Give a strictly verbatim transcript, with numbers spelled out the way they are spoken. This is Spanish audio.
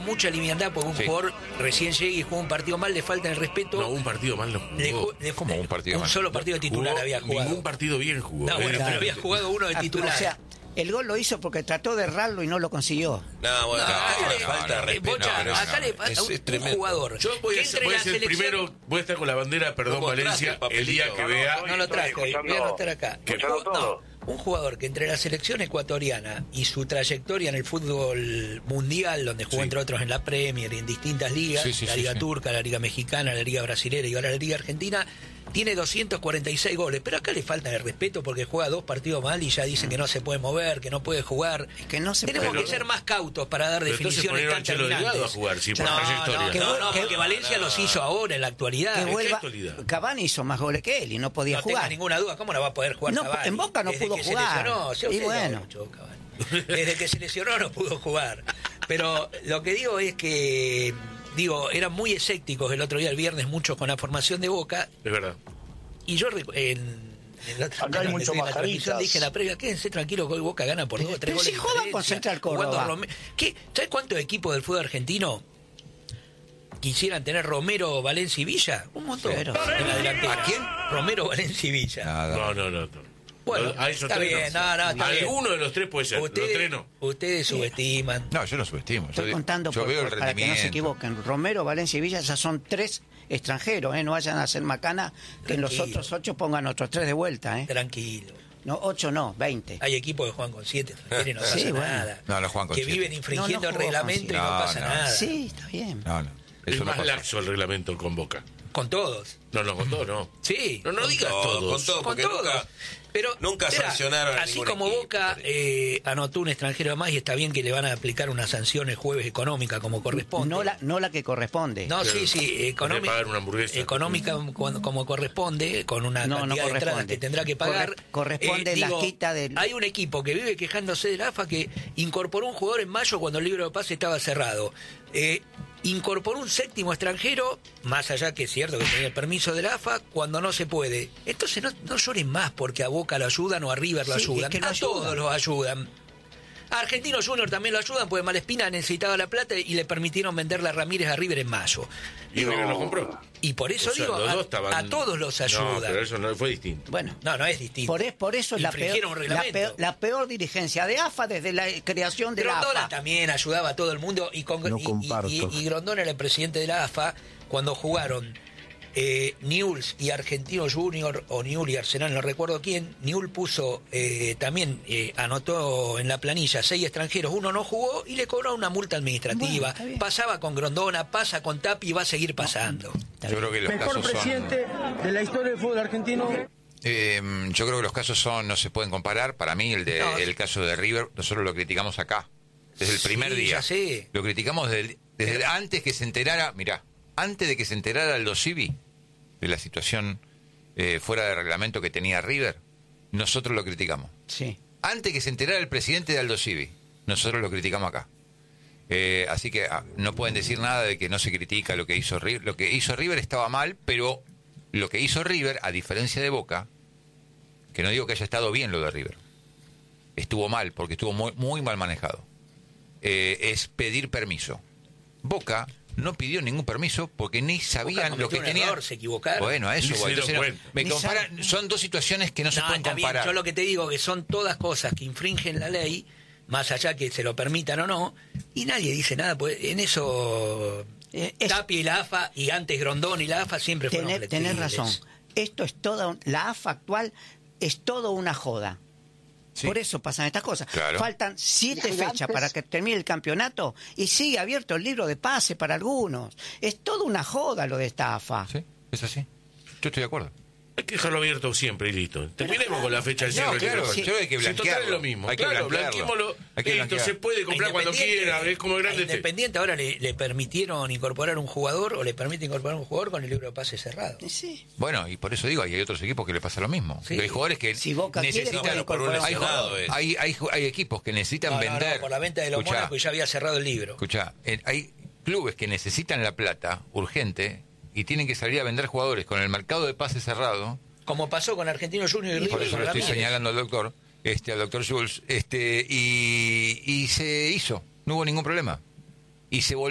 mucha liviandad porque un Sí. jugador recién llega y juega un partido mal, le falta el respeto. No, un partido mal no jugó. Le ju- le- ¿Cómo un partido un mal? solo partido de titular Jugó- había jugado. Ningún partido bien jugó. No, bueno, Eh, pero había jugado uno de Ah, titular. O sea, el gol lo hizo porque trató de errarlo y no lo consiguió. No, bueno, No, acá no, le no, falta no, de respeto. Bocha, pero acá le es- falta es un, un tremendo. jugador. Yo voy a que ser, entre voy a la ser el selección- primero, voy a estar con la bandera, perdón, ¿Cómo Valencia, traje, el día que papelito? vea. No lo traje, Estoy escuchando- voy a anotar acá. Un, escuchando ju- no, todo. un jugador que entre la selección ecuatoriana y su trayectoria en el fútbol mundial, donde jugó Sí. entre otros en la Premier y en distintas ligas, Sí, sí, la sí, Liga sí. Turca, la Liga Mexicana, la Liga Brasilera y ahora la Liga Argentina, tiene doscientos cuarenta y seis goles. Pero acá le falta el respeto porque juega dos partidos mal y ya dicen que no se puede mover, que no puede jugar. Que no se Tenemos puede. que ser más cautos para dar Pero entonces definiciones poner a tan Anchelo Delgado terminantes. a jugar, sí, por no, trayectoria. No, Que no, vuel- no, que- porque Valencia los hizo ahora en la actualidad. Que ¿qué vuelva. actualidad? Cavani hizo más goles que él y no podía No jugar. tenga ninguna duda, ¿cómo no va a poder jugar No, Cavani? en Boca no Desde pudo que jugar. Se lesionó, sí, Y usted bueno. lo escuchó, Cavani. Desde que se lesionó no pudo jugar. Pero lo que digo es que, digo, eran muy escépticos el otro día, el viernes, muchos con la formación de Boca. Es verdad. Y yo recu- en, en la, Acá hay en mucho la más transmisión caritas. dije en la previa, quédense tranquilos que hoy Boca gana por dos o tres Pero goles. si de jodan con diferencia. Central Jugando Córdoba. Rome- ¿Qué? ¿Sabes cuántos equipos del fútbol argentino quisieran tener Romero, Valencia y Villa? Un montón. Pero- En la delantera. ¿A quién? Romero, Valencia y Villa. Nada. No, no, no. no. Bueno, a esos está tres bien, no, no, está bien. Alguno de los tres puede ser, los Ustedes, tres no. ustedes subestiman. No, yo no subestimo. Estoy yo, digo- contando yo por- veo el por- para que no se rendimiento. equivoquen. Romero, Valencia y Villa ya son tres extranjeros, ¿eh? No vayan a hacer macana que en los Tranquilo. otros ocho pongan otros tres de vuelta, ¿eh? Tranquilo. No, ocho no, veinte. Hay equipos que juegan con siete extranjeros y no Sí, pasa bueno. nada. No, no juegan con que siete. viven infringiendo No, no el jugó con reglamento y no, siete. pasa No, no. nada. Sí, está bien. No, no. Es Eso no más pasa. laxo el reglamento con Boca. Con todos. No, no, con todo no. Sí. No, no con digas todos. todos. Con todo, Con porque todos. nunca, Pero, nunca mirá, sancionaron a así ningún como equipo, Boca por eh, anotó un extranjero más y está bien que le van a aplicar una sanción el jueves económica como corresponde. No la, no la que corresponde. No, sí, sí, Tiene que económica, pagar una hamburguesa. económica cuando- como corresponde, con una No, no cantidad de entradas corresponde. que tendrá que pagar. Corre- corresponde la quita del- Hay un equipo que vive quejándose de la A F A que incorporó un jugador en mayo cuando el libro de pase estaba cerrado. Eh, incorporó un séptimo extranjero, más allá que es cierto que tenía el permiso de la A F A, cuando no se puede. Entonces no, no lloren más porque a Boca lo ayudan o a River lo Sí, ayudan. es que lo a ayudan. todos los ayudan. A Argentinos Junior también lo ayudan porque Malespina necesitaba la plata y le permitieron venderle a Ramírez a River en mayo. Y River lo compró. Y por eso O sea, digo, los a, dos estaban- a todos los No, ayudan. pero eso no fue distinto. Bueno, No, no es distinto. por, es- por eso es la peor, Infringieron un la, reglamento. peor, la peor dirigencia de A F A desde la creación de la Grondona A F A. también ayudaba a todo el mundo y, con, No y- y- comparto. y- y Grondona era el presidente de la A F A cuando jugaron eh, Newell's y Argentino Junior o Newell y Arsenal, no recuerdo quién. Newell puso eh, también, eh, anotó en la planilla seis extranjeros, uno no jugó y le cobró una multa administrativa. Bueno, está bien. Pasaba con Grondona, pasa con Tapi y va a seguir pasando. Está Yo bien. creo que los Mejor casos son. presidente de la historia del fútbol argentino. Eh, yo creo que los casos son no se pueden comparar. Para mí, el de No. el caso de River, nosotros lo criticamos acá. Desde el Sí, primer día. ya sé. Lo criticamos desde, desde el- antes que se enterara, mirá, antes de que se enterara Aldo Civi de la situación eh, fuera de reglamento que tenía River, nosotros lo criticamos. Sí. Antes que se enterara el presidente de Aldo Civi, nosotros lo criticamos acá. Eh, así que ah, no pueden decir nada de que no se critica lo que hizo River. Lo que hizo River estaba mal, pero lo que hizo River, a diferencia de Boca, que no digo que haya estado bien lo de River, estuvo mal, porque estuvo muy, muy mal manejado, eh, es pedir permiso. Boca no pidió ningún permiso porque ni sabían cometió lo que un tenían. error, se equivocaron. Bueno, a eso Ni se voy. dieron Entonces, no, cuenta. me Ni comparan- saben. son dos situaciones que no, se No, pueden está bien. comparar. Yo lo que te digo que son todas cosas que infringen la ley, más allá que se lo permitan o no, y nadie dice nada, pues en eso Eh, es- Tapia y la A F A, y antes Grondón y la A F A siempre fueron Tener, tenés flexibles. razón. Esto es toda. un- La A F A actual es todo una joda. Sí. Por eso pasan estas cosas. Claro. Faltan siete Gigantes. fechas para que termine el campeonato y sigue abierto el libro de pase para algunos. Es toda una joda lo de esta A F A. Sí, es así. Yo estoy de acuerdo. Hay que dejarlo abierto siempre y listo. Terminemos con la fecha del cierre. No, claro, que- yo creo que hay que Si total blanquearlo. es lo mismo. Hay que claro, blanquearlo. blanquémoslo. Hay que Listo, blanquear. se puede comprar cuando Independiente- quiera, es como a grande esté. Independiente ahora le, le permitieron incorporar un jugador o le permite incorporar un jugador con el libro de pase cerrado. Sí. Bueno, y por eso digo, hay otros equipos que le pasa lo mismo. Sí. Hay jugadores que Si Boca quiere, necesitan... puede por un incorporar un hay, lesionado jugador. es. hay, hay, hay equipos que necesitan No, no, no, vender... por la venta de los Escuchá, Mónaco y ya había cerrado el libro. Escuchá, eh, hay clubes que necesitan la plata urgente y tienen que salir a vender jugadores con el mercado de pase cerrado. Como pasó con Argentino Junior y River. Por eso lo estoy Ramírez. señalando al doctor, este, al doctor Jules, este, y, y se hizo, no hubo ningún problema. Y se volvió